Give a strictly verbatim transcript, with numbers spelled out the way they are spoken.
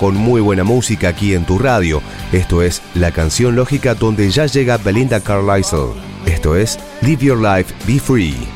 con muy buena música aquí en tu radio. Esto es La Canción Lógica, donde ya llega Belinda Carlisle. Esto es Live Your Life, Be Free.